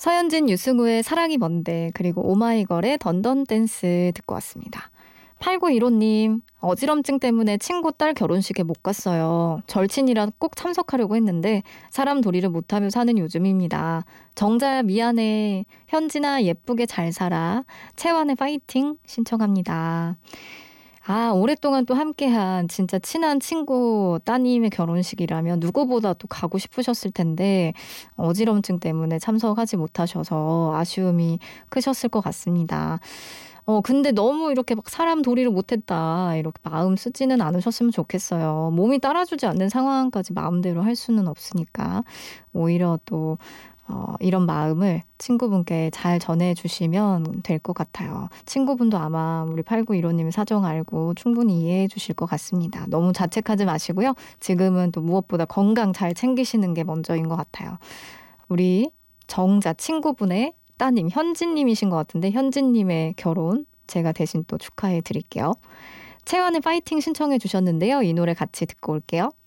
서현진, 유승우의 사랑이 뭔데, 그리고 오마이걸의 던던 댄스 듣고 왔습니다. 8915님, 어지럼증 때문에 친구 딸 결혼식에 못 갔어요. 절친이라 꼭 참석하려고 했는데 사람 도리를 못하며 사는 요즘입니다. 정자야 미안해. 현진아 예쁘게 잘 살아. 채완의 파이팅 신청합니다. 아, 오랫동안 또 함께한 진짜 친한 친구 따님의 결혼식이라면 누구보다 또 가고 싶으셨을 텐데 어지럼증 때문에 참석하지 못하셔서 아쉬움이 크셨을 것 같습니다. 근데 너무 이렇게 막 사람 도리를 못했다 이렇게 마음 쓰지는 않으셨으면 좋겠어요. 몸이 따라주지 않는 상황까지 마음대로 할 수는 없으니까 오히려 또 이런 마음을 친구분께 잘 전해주시면 될 것 같아요. 친구분도 아마 우리 8915님 사정 알고 충분히 이해해 주실 것 같습니다. 너무 자책하지 마시고요. 지금은 또 무엇보다 건강 잘 챙기시는 게 먼저인 것 같아요. 우리 정자 친구분의 따님 현진님이신 것 같은데 현진님의 결혼 제가 대신 또 축하해 드릴게요. 채원의 파이팅 신청해 주셨는데요. 이 노래 같이 듣고 올게요.